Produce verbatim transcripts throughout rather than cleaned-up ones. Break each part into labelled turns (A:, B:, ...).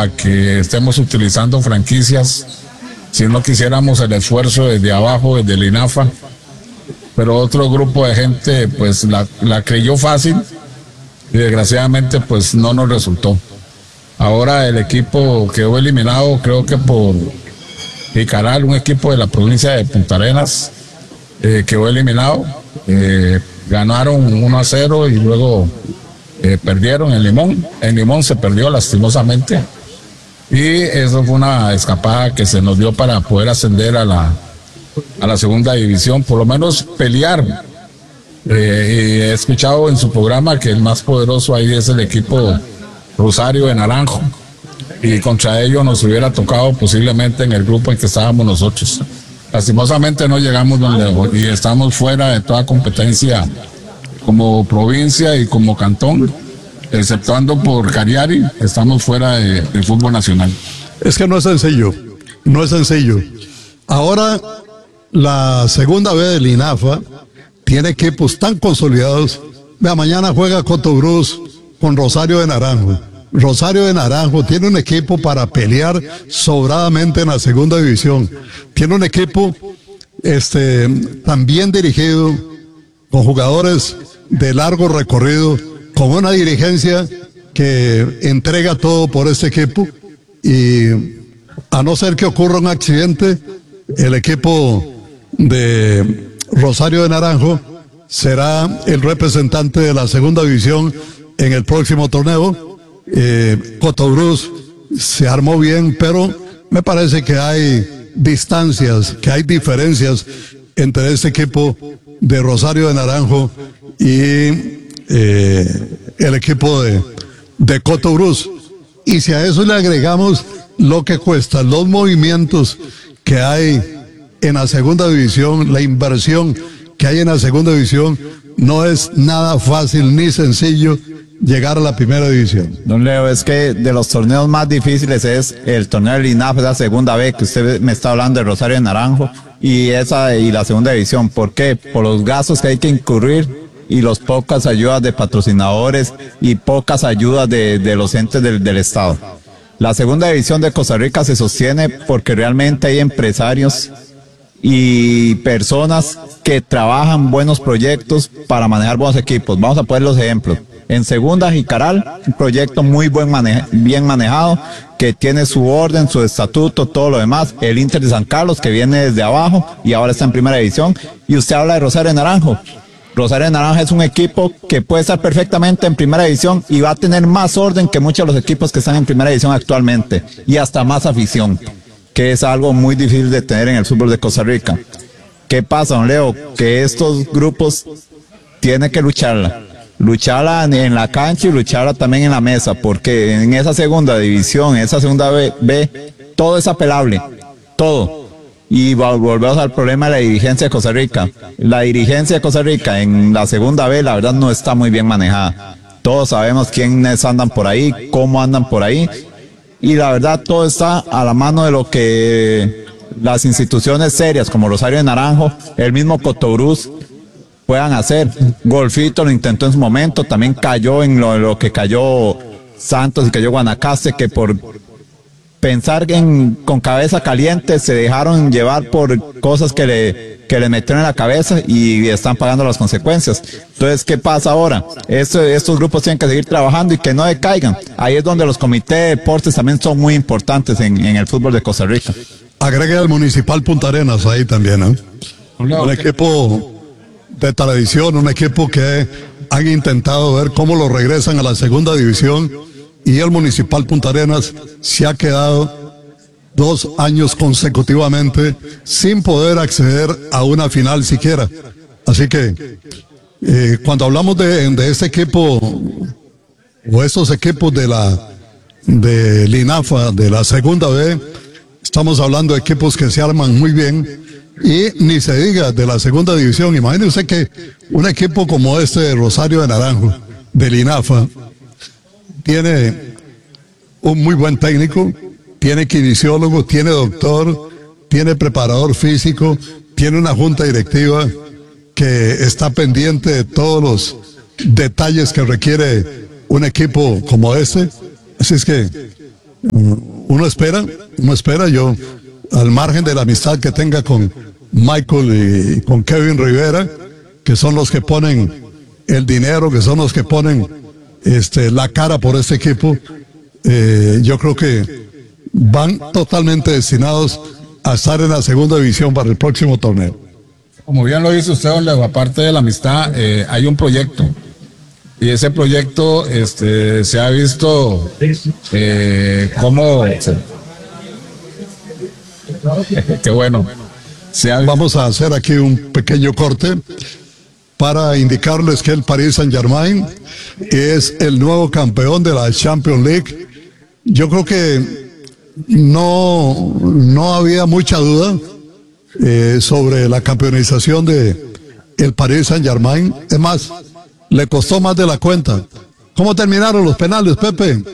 A: a que estemos utilizando franquicias si no quisiéramos el esfuerzo desde abajo, desde el INAFA, pero otro grupo de gente pues la, la creyó fácil y desgraciadamente pues no nos resultó. Ahora el equipo quedó eliminado, creo que por Jicaral, un equipo de la provincia de Punta Arenas, eh, quedó eliminado. Eh, ganaron uno a cero y luego eh, perdieron en Limón. En Limón se perdió lastimosamente. Y eso fue una escapada que se nos dio para poder ascender a la, a la segunda división, por lo menos pelear. Eh, y he escuchado en su programa que el más poderoso ahí es el equipo Rosario de Naranjo, y contra ellos nos hubiera tocado posiblemente en el grupo en que estábamos nosotros. Lastimosamente no llegamos donde y estamos fuera de toda competencia como provincia y como cantón, exceptuando por Cariari, estamos fuera de, de fútbol nacional.
B: Es que no es sencillo, no es sencillo. Ahora la segunda vez del INAFA tiene equipos tan consolidados. Vea, mañana juega Cotobruz con Rosario de Naranjo. Rosario de Naranjo tiene un equipo para pelear sobradamente en la segunda división. Tiene un equipo este, también dirigido, con jugadores de largo recorrido, con una dirigencia que entrega todo por este equipo, y a no ser que ocurra un accidente, el equipo de Rosario de Naranjo será el representante de la segunda división en el próximo torneo. Eh, Cotobruz se armó bien, pero me parece que hay distancias, que hay diferencias entre este equipo de Rosario de Naranjo y eh, el equipo de, de Cotobruz. Y si a eso le agregamos lo que cuesta, los movimientos que hay en la segunda división, la inversión que hay en la segunda división, no es nada fácil ni sencillo llegar a la primera división.
C: Don Leo, es que de los torneos más difíciles es el torneo del INAF, la segunda vez que usted me está hablando de Rosario de Naranjo, y esa y la segunda división. ¿Por qué? Por los gastos que hay que incurrir y las pocas ayudas de patrocinadores y pocas ayudas de, de los entes del, del Estado. La segunda división de Costa Rica se sostiene porque realmente hay empresarios y personas que trabajan buenos proyectos para manejar buenos equipos. Vamos a poner los ejemplos. En segunda, Jicaral, un proyecto muy buen mane bien manejado, que tiene su orden, su estatuto, todo lo demás. El Inter de San Carlos, que viene desde abajo y ahora está en primera división. Y usted habla de Rosario de Naranjo. Rosario de Naranjo es un equipo que puede estar perfectamente en primera división y va a tener más orden que muchos de los equipos que están en primera división actualmente, y hasta más afición, que es algo muy difícil de tener en el fútbol de Costa Rica. ¿Qué pasa, don Leo? Que estos grupos tienen que lucharla. Lucharla en la cancha y lucharla también en la mesa, porque en esa segunda división, en esa segunda B, B todo es apelable, todo. Y volvemos al problema de la dirigencia de Costa Rica. La dirigencia de Costa Rica en la segunda B, la verdad, no está muy bien manejada. Todos sabemos quiénes andan por ahí, cómo andan por ahí, y la verdad todo está a la mano de lo que las instituciones serias como Rosario de Naranjo, el mismo Cotobruz, puedan hacer. Golfito lo intentó en su momento, también cayó en lo, lo que cayó Santos y cayó Guanacaste, que por pensar en, con cabeza caliente se dejaron llevar por cosas que le, que le metieron en la cabeza y están pagando las consecuencias. Entonces, ¿qué pasa ahora? Esto, estos grupos tienen que seguir trabajando y que no decaigan. Ahí es donde los comités de deportes también son muy importantes en, en el fútbol de Costa Rica.
B: Agregue al Municipal Punta Arenas ahí también, ¿eh? Un equipo de tradición, un equipo que han intentado ver cómo lo regresan a la segunda división, y el Municipal Punta Arenas se ha quedado dos años consecutivamente sin poder acceder a una final siquiera. Así que eh, cuando hablamos de, de este equipo o estos equipos de la de Linafa, de la segunda B, estamos hablando de equipos que se arman muy bien. Y ni se diga de la segunda división. Imagínese que un equipo como este de Rosario de Naranjo, del INAFA, tiene un muy buen técnico, tiene kinesiólogo, tiene doctor, tiene preparador físico, tiene una junta directiva que está pendiente de todos los detalles que requiere un equipo como este. Así es que Uno espera, uno espera, yo, al margen de la amistad que tenga con Michael y con Kevin Rivera, que son los que ponen el dinero, que son los que ponen este, la cara por este equipo, eh, yo creo que van totalmente destinados a estar en la segunda división para el próximo torneo.
A: Como bien lo dice usted, don Leo, aparte de la amistad, eh, hay un proyecto. Y ese proyecto este, se ha visto eh, cómo... Qué bueno. Se ha...
B: Vamos a hacer aquí un pequeño corte para indicarles que el Paris Saint-Germain es el nuevo campeón de la Champions League. Yo creo que no, no había mucha duda eh, sobre la campeonización de el Paris Saint-Germain. Es más, le costó más de la cuenta. ¿Cómo terminaron los penales, Pepe?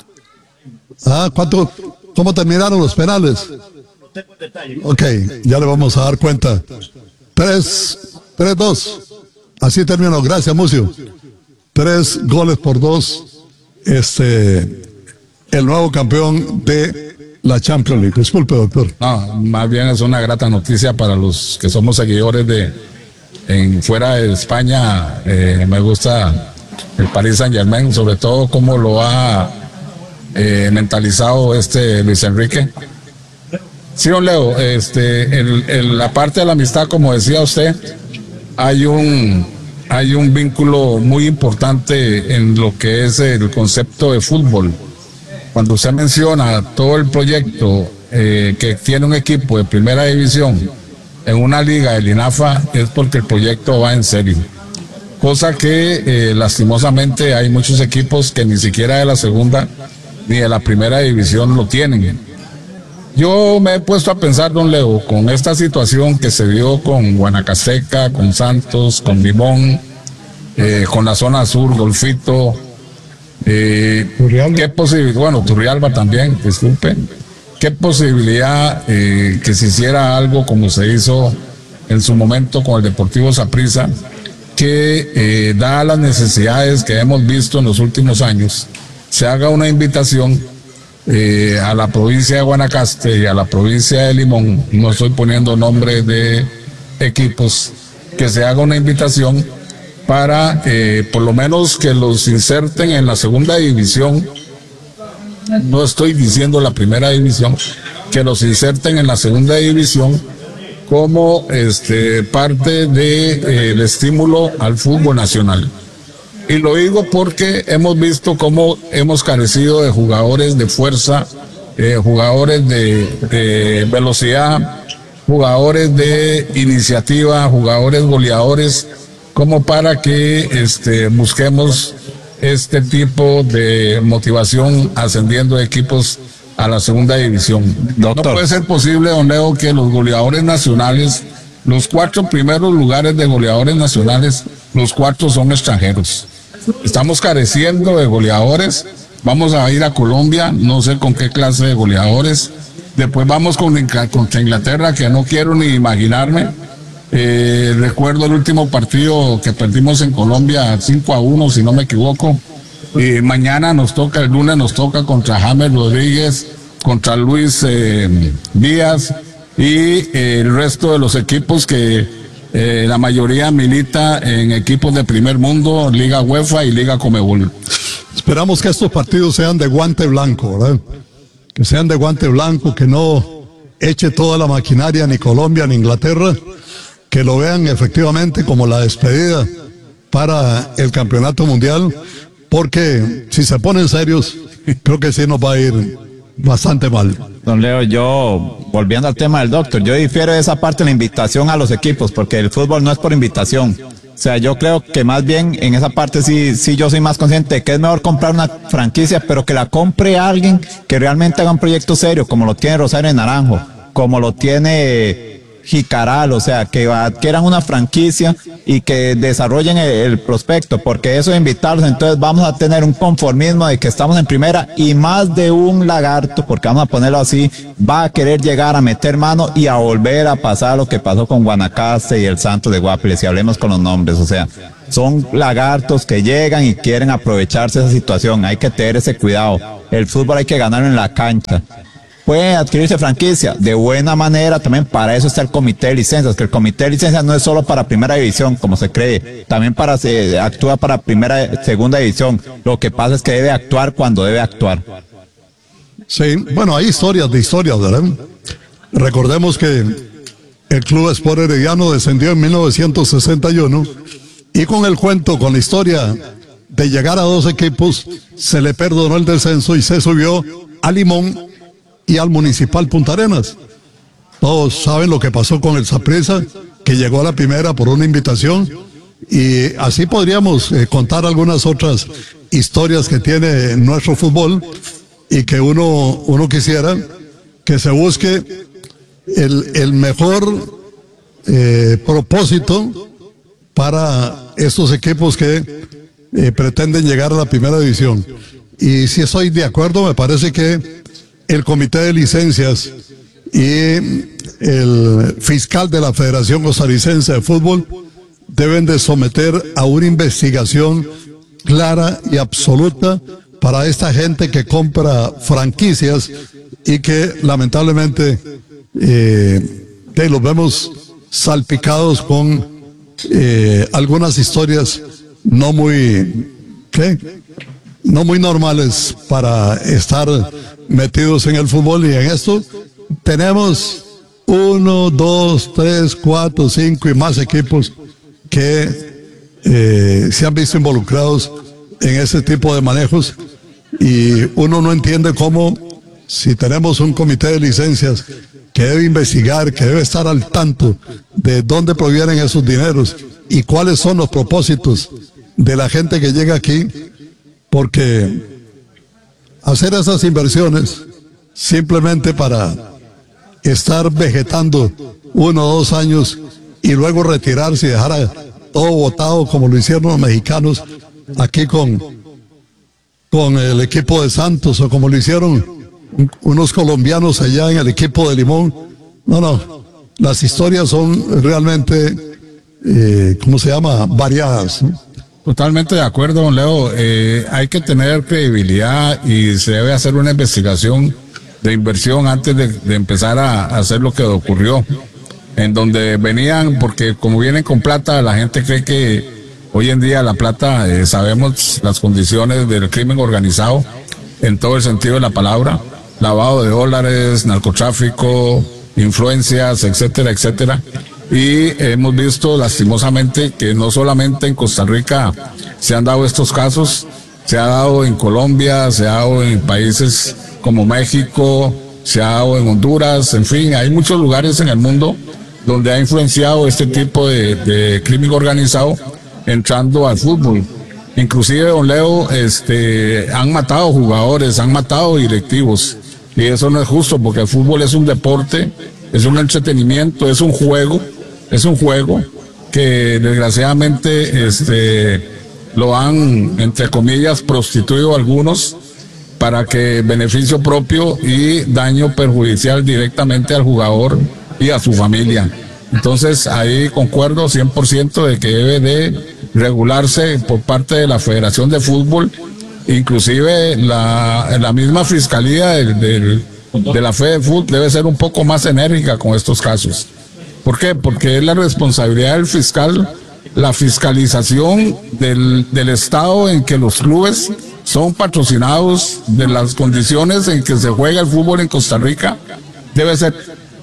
B: ¿Ah, cuánto, ¿Cómo terminaron los penales? Ok, ya le vamos a dar cuenta. Tres, tres, dos. Así terminó. Gracias, Mucio. Tres goles por dos. Este, el nuevo campeón de la Champions League. Disculpe, doctor.
A: No, más bien es una grata noticia para los que somos seguidores de en fuera de España. Eh, me gusta el Paris Saint-Germain, sobre todo cómo lo ha eh, mentalizado este Luis Enrique. Sí, don Leo, este, el, el, la parte de la amistad, como decía usted, hay un, hay un vínculo muy importante en lo que es el concepto de fútbol. Cuando usted menciona todo el proyecto eh, que tiene un equipo de primera división en una liga del INAFA, es porque el proyecto va en serio. Cosa que eh, lastimosamente hay muchos equipos que ni siquiera de la segunda ni de la primera división lo tienen. Yo me he puesto a pensar, don Leo, con esta situación que se dio con Guanacasteca, con Santos, con Limón, eh, con la zona sur, Golfito, eh, qué posibilidad, bueno, Turrialba también, disculpen, qué posibilidad eh, que se hiciera algo como se hizo en su momento con el Deportivo Saprissa, que eh, dadas las necesidades que hemos visto en los últimos años, se haga una invitación Eh, a la provincia de Guanacaste y a la provincia de Limón, no estoy poniendo nombres de equipos, que se haga una invitación para eh, por lo menos que los inserten en la segunda división. No estoy diciendo la primera división, que los inserten en la segunda división como este parte de, eh, el estímulo al fútbol nacional. Y lo digo porque hemos visto cómo hemos carecido de jugadores de fuerza, eh, jugadores de, de velocidad, jugadores de iniciativa, jugadores goleadores, como para que este, busquemos este tipo de motivación ascendiendo de equipos a la segunda división. Doctor. No puede ser posible, don Leo, que los goleadores nacionales, los cuatro primeros lugares de goleadores nacionales, los cuatro son extranjeros. Estamos careciendo de goleadores. Vamos a ir a Colombia, no sé con qué clase de goleadores. Después vamos con, contra Inglaterra, que no quiero ni imaginarme. Eh, recuerdo el último partido que perdimos en Colombia, cinco a uno, si no me equivoco. Eh, mañana nos toca, el lunes nos toca contra James Rodríguez, contra Luis eh, Díaz y eh, el resto de los equipos que Eh, la mayoría milita en equipos de primer mundo, Liga UEFA y Liga Comebol.
B: Esperamos que estos partidos sean de guante blanco, ¿verdad? Que sean de guante blanco, que no eche toda la maquinaria ni Colombia ni Inglaterra, que lo vean efectivamente como la despedida para el campeonato mundial, porque si se ponen serios, creo que sí nos va a ir bastante mal.
C: Don Leo, yo, volviendo al tema del doctor, yo difiero de esa parte de la invitación a los equipos, porque el fútbol no es por invitación. O sea, yo creo que más bien en esa parte sí, sí yo soy más consciente de que es mejor comprar una franquicia, pero que la compre alguien que realmente haga un proyecto serio, como lo tiene Rosario de Naranjo, como lo tiene Jicaral, o sea, que adquieran una franquicia y que desarrollen el, el prospecto, porque eso de invitarlos, entonces vamos a tener un conformismo de que estamos en primera y más de un lagarto, porque vamos a ponerlo así, va a querer llegar a meter mano y a volver a pasar lo que pasó con Guanacaste y el Santos de Guapiles, y hablemos con los nombres, o sea, son lagartos que llegan y quieren aprovecharse de esa situación, hay que tener ese cuidado. el fútbol hay que ganarlo en la cancha. Pueden adquirirse franquicia de buena manera, también para eso está el comité de licencias, que el comité de licencias no es solo para primera división, como se cree, también para se actúa para primera, segunda división. Lo que pasa es que debe actuar cuando debe actuar.
B: Sí, bueno, hay historias de historias, ¿verdad? Recordemos que el Club Sport Herediano descendió en mil novecientos sesenta y uno y con el cuento, con la historia de llegar a dos equipos, se le perdonó el descenso y se subió a Limón y al Municipal Punta Arenas. Todos saben lo que pasó con el Saprissa, que llegó a la primera por una invitación, y así podríamos eh, contar algunas otras historias que tiene nuestro fútbol y que uno, uno quisiera que se busque el, el mejor eh, propósito para estos equipos que eh, pretenden llegar a la primera división. Y si estoy de acuerdo, me parece que el comité de licencias y el fiscal de la Federación Costarricense de Fútbol deben de someter a una investigación clara y absoluta para esta gente que compra franquicias y que lamentablemente eh, que los vemos salpicados con eh, algunas historias no muy ¿qué? no muy normales para estar metidos en el fútbol. Y en esto tenemos uno, dos, tres, cuatro, cinco y más equipos que eh, se han visto involucrados en ese tipo de manejos, y uno no entiende cómo, si tenemos un comité de licencias que debe investigar, que debe estar al tanto de dónde provienen esos dineros y cuáles son los propósitos de la gente que llega aquí, porque hacer esas inversiones simplemente para estar vegetando uno o dos años y luego retirarse y dejar a todo botado como lo hicieron los mexicanos aquí con, con el equipo de Santos, o como lo hicieron unos colombianos allá en el equipo de Limón. No, no, las historias son realmente, eh, ¿cómo se llama?, variadas, ¿no?
A: Totalmente de acuerdo, don Leo. Eh, hay que tener credibilidad y se debe hacer una investigación de inversión antes de, de empezar a, a hacer lo que ocurrió, en donde venían, porque como vienen con plata, la gente cree que hoy en día la plata, eh, sabemos las condiciones del crimen organizado en todo el sentido de la palabra, lavado de dólares, narcotráfico, influencias, etcétera, etcétera. Y hemos visto lastimosamente que no solamente en Costa Rica se han dado estos casos, se ha dado en Colombia, se ha dado en países como México, se ha dado en Honduras, en fin, hay muchos lugares en el mundo donde ha influenciado este tipo de, de crimen organizado entrando al fútbol. Inclusive, don Leo, este, han matado jugadores, han matado directivos, y eso no es justo, porque el fútbol es un deporte, es un entretenimiento, es un juego, es un juego que desgraciadamente este, lo han, entre comillas, prostituido algunos para que beneficio propio y daño perjudicial directamente al jugador y a su familia. Entonces ahí concuerdo cien por ciento de que debe de regularse por parte de la Federación de Fútbol, inclusive la, la misma Fiscalía del, del, de la Fede Fútbol debe ser un poco más enérgica con estos casos. ¿Por qué? Porque es la responsabilidad del fiscal, la fiscalización del, del estado en que los clubes son patrocinados, de las condiciones en que se juega el fútbol en Costa Rica, debe ser,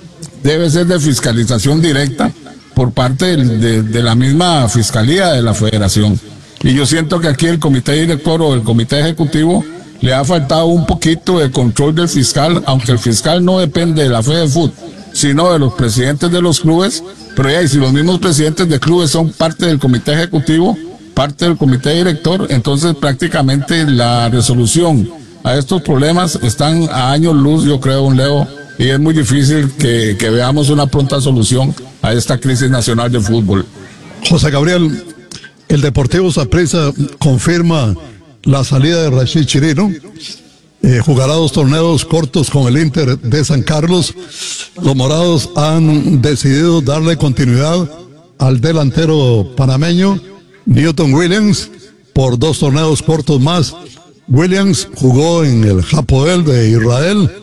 A: debe ser de fiscalización directa por parte de, de, de la misma Fiscalía de la Federación. Y yo siento que aquí el comité director o el comité ejecutivo le ha faltado un poquito de control del fiscal, aunque el fiscal no depende de la Fede Fútbol, sino de los presidentes de los clubes. Pero ya, y si los mismos presidentes de clubes son parte del comité ejecutivo, parte del comité director, entonces prácticamente la resolución a estos problemas están a años luz, yo creo, don Leo, y es muy difícil que, que veamos una pronta solución a esta crisis nacional de fútbol.
B: José Gabriel, el Deportivo Saprissa confirma la salida de Rashid Chirino. Eh, jugará dos torneos cortos con el Inter de San Carlos. Los morados han decidido darle continuidad al delantero panameño Newton Williams por dos torneos cortos más Williams jugó en el Hapoel de Israel